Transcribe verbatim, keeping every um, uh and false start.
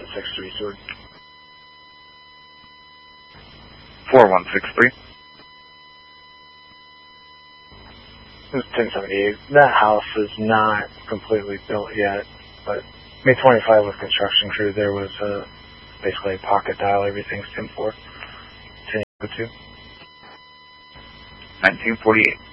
six three, Sword. four one six three. This is ten seventy-eight. That house is not completely built yet, but May twenty-five with construction crew, there was uh, basically a pocket dial, everything's ten four. ten two. nineteen forty-eight.